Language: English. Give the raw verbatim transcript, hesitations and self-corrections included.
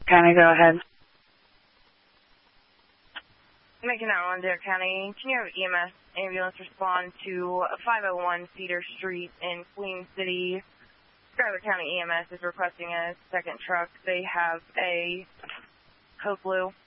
County, go ahead. Making that one, Dare County. Can you have E M S ambulance respond to five oh one Cedar Street in Queen City? Schuyler County E M S is requesting a second truck. They have a Code Blue